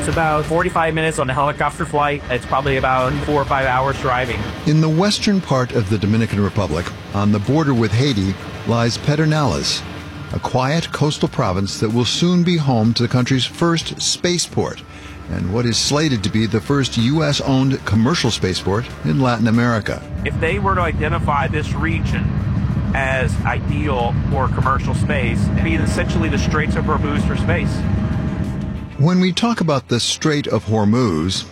It's about 45 minutes on a helicopter flight. It's probably about 4 or 5 hours driving. In the western part of the Dominican Republic, on the border with Haiti, lies Pedernales, a quiet coastal province that will soon be home to the country's first spaceport, and what is slated to be the first U.S.-owned commercial spaceport in Latin America. If they were to identify this region as ideal for commercial space, it'd be essentially the Straits of Hormuz for space. When we talk about the Strait of Hormuz,